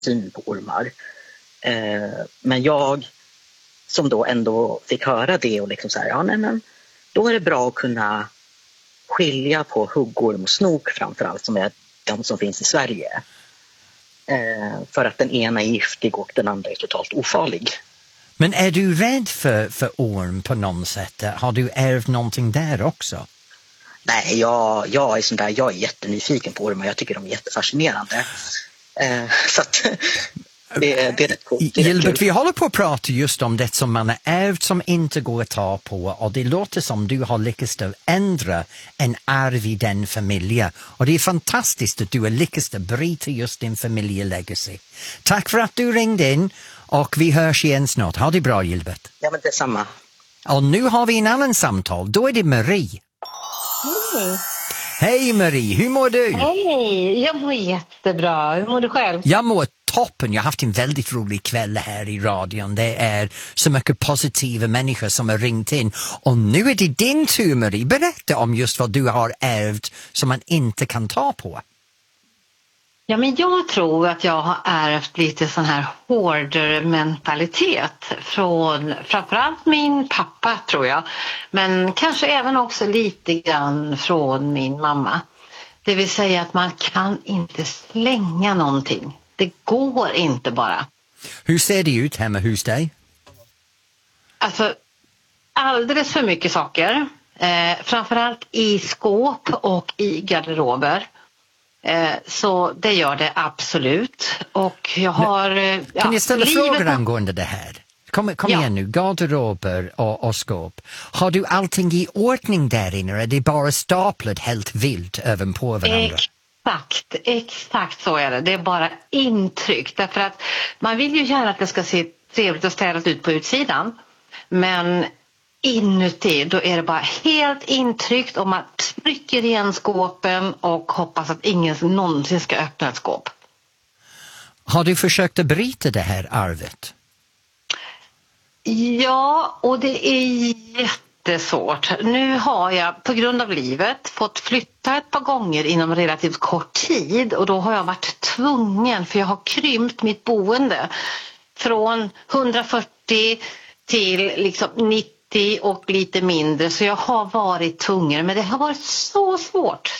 syn på ormar. Men jag som då ändå fick höra det och liksom så här, ja nej men då är det bra att kunna skilja på huggorm och snok framförallt, som är de som finns i Sverige. För att den ena är giftig och den andra är totalt ofarlig. Men är du rädd för orm på något sätt? Har du ärvt någonting där också? Nej, jag är sån där, jag är jättenyfiken på ormar. Jag tycker de är jättefascinerande. Så att det är rätt coolt. Gilbert, vi håller på att prata just om det som man har ärvt som inte går att ta på, och det låter som du har lyckats att ändra en arv i den familjen, och det är fantastiskt att du har lyckats att bryta just din familjelegacy. Tack för att du ringde in, och vi hörs igen snart. Ha det bra, Gilbert. Ja, men detsamma. Och nu har vi en annan samtal, då är det Marie. Hej. Hej Marie, hur mår du? Hej, jag mår jättebra. Hur mår du själv? Jag mår toppen. Jag har haft en väldigt rolig kväll här i radion. Det är så mycket positiva människor som har ringt in. Och nu är det din tur, Marie. Berätta om just vad du har ärvt som man inte kan ta på. Ja, men jag tror att jag har ärvt lite sån här hårdare mentalitet från framförallt min pappa, tror jag. Men kanske även också lite grann från min mamma. Det vill säga att man kan inte slänga någonting. Det går inte bara. Hur ser det ut hemma hos dig? Alltså, alldeles för mycket saker. Framförallt i skåp och i garderober. Så det gör det absolut. Och jag har... Kan jag ställa frågor angående det här? Kom igen nu, garderober och skåp. Har du allting i ordning där inne, eller är det bara staplat helt vilt över på varandra? Exakt så är det. Det är bara intryck. Därför att man vill ju gärna att det ska se trevligt och städat ut på utsidan. Men inuti, då är det bara helt intryckt, och man trycker igen skåpen och hoppas att ingen någonsin ska öppna ett skåp. Har du försökt att bryta det här arvet? Ja, och det är jättesvårt. Nu har jag på grund av livet fått flytta ett par gånger inom relativt kort tid, och då har jag varit tvungen, för jag har krympt mitt boende från 140 till liksom 90 och lite mindre, så jag har varit tvungen, men det har varit så svårt